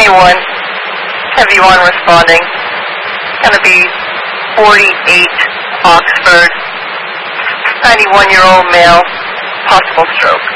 21, heavy one responding. Going to be 48 Oxford, 91-year-old male, possible stroke.